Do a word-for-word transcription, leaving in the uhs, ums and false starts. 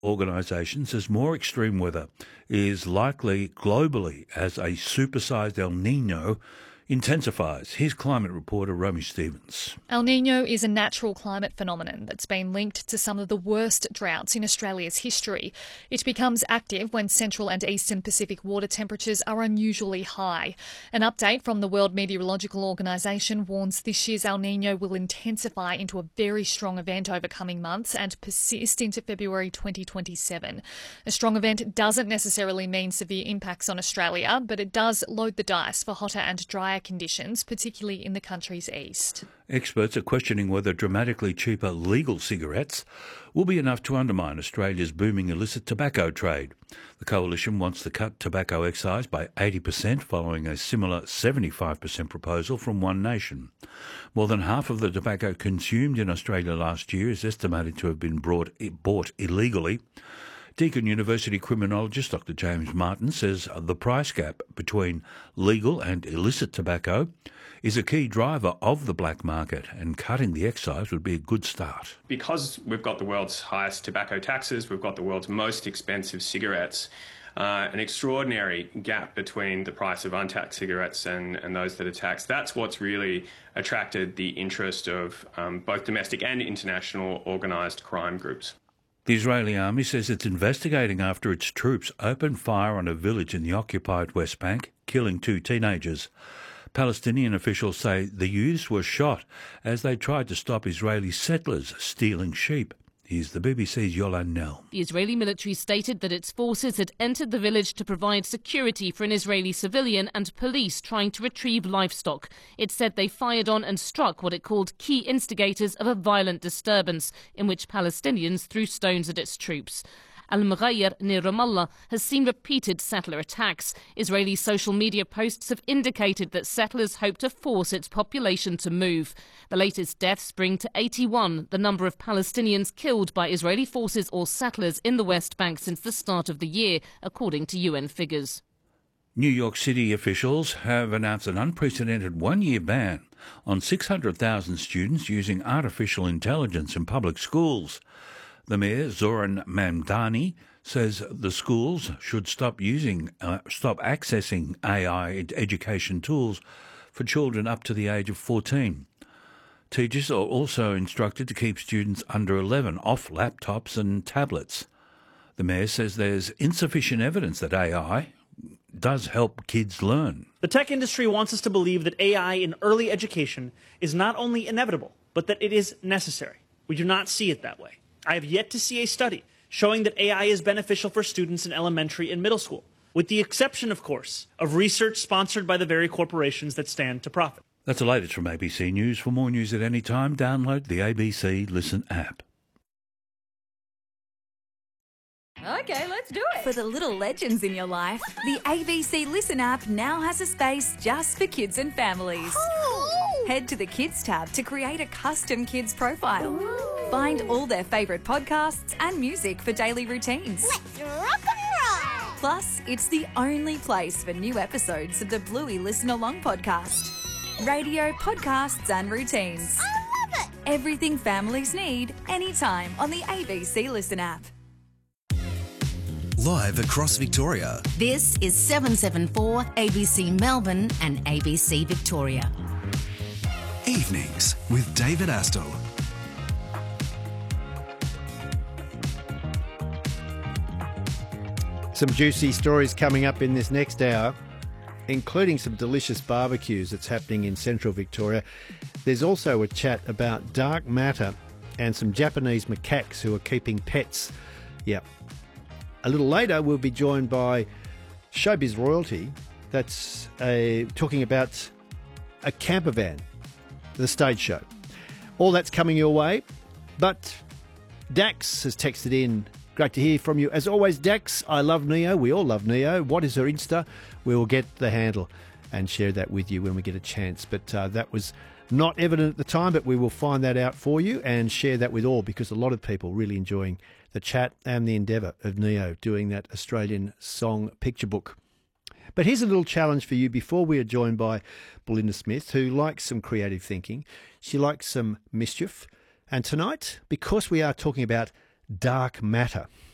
Organisation says more extreme weather is likely globally as a supersized El Nino intensifies. Here's climate reporter Romy Stevens. El Nino is a natural climate phenomenon that's been linked to some of the worst droughts in Australia's history. It becomes active when central and eastern Pacific water temperatures are unusually high. An update from the World Meteorological Organization warns this year's El Nino will intensify into a very strong event over coming months and persist into February twenty twenty-seven. A strong event doesn't necessarily mean severe impacts on Australia, but it does load the dice for hotter and drier conditions, particularly in the country's east. Experts are questioning whether dramatically cheaper legal cigarettes will be enough to undermine Australia's booming illicit tobacco trade. The Coalition wants to cut tobacco excise by eighty percent following a similar seventy-five percent proposal from One Nation. More than half of the tobacco consumed in Australia last year is estimated to have been brought, bought illegally. Deakin University criminologist Doctor James Martin says the price gap between legal and illicit tobacco is a key driver of the black market, and cutting the excise would be a good start. Because we've got the world's highest tobacco taxes, we've got the world's most expensive cigarettes, uh, an extraordinary gap between the price of untaxed cigarettes and, and those that are taxed. That's what's really attracted the interest of um, both domestic and international organised crime groups. The Israeli army says it's investigating after its troops opened fire on a village in the occupied West Bank, killing two teenagers. Palestinian officials say the youths were shot as they tried to stop Israeli settlers stealing sheep. Here's the B B C's Yolan Nell. The Israeli military stated that its forces had entered the village to provide security for an Israeli civilian and police trying to retrieve livestock. It said they fired on and struck what it called key instigators of a violent disturbance in which Palestinians threw stones at its troops. Al-Mughayr near Ramallah has seen repeated settler attacks. Israeli social media posts have indicated that settlers hope to force its population to move. The latest deaths bring to eighty-one the number of Palestinians killed by Israeli forces or settlers in the West Bank since the start of the year, according to U N figures. New York City officials have announced an unprecedented one-year ban on six hundred thousand students using artificial intelligence in public schools. The Mayor, Zoran Mamdani, says the schools should stop using, uh, stop accessing A I ed- education tools for children up to the age of fourteen. Teachers are also instructed to keep students under eleven off laptops and tablets. The Mayor says there's insufficient evidence that A I does help kids learn. The tech industry wants us to believe that A I in early education is not only inevitable, but that it is necessary. We do not see it that way. I have yet to see a study showing that A I is beneficial for students in elementary and middle school, with the exception, of course, of research sponsored by the very corporations that stand to profit. That's the latest from A B C News. For more news at any time, download the A B C Listen app. Okay, let's do it. For the little legends in your life, the A B C Listen app now has a space just for kids and families. Oh. Head to the Kids tab to create a custom kids profile. Ooh. Find all their favourite podcasts and music for daily routines. Let's rock and roll! Plus, it's the only place for new episodes of the Bluey Listen Along podcast. Radio, podcasts and routines. I love it! Everything families need, anytime on the A B C Listen app. Live across Victoria. This is seven seven four A B C Melbourne and A B C Victoria. Evenings with David Astle. Some juicy stories coming up in this next hour, including some delicious barbecues that's happening in central Victoria. There's also a chat about dark matter and some Japanese macaques who are keeping pets. Yep. A little later, we'll be joined by Showbiz Royalty. That's a, talking about a camper van, the stage show. All that's coming your way. But Dax has texted in. Great to hear from you. As always, Dax, I love Neo. We all love Neo. What is her Insta? We will get the handle and share that with you when we get a chance. But uh, that was not evident at the time, but we will find that out for you and share that with all, because a lot of people really enjoying the chat and the endeavour of Neo doing that Australian song picture book. But here's a little challenge for you before we are joined by Belinda Smith, who likes some creative thinking. She likes some mischief. And tonight, because we are talking about dark matter,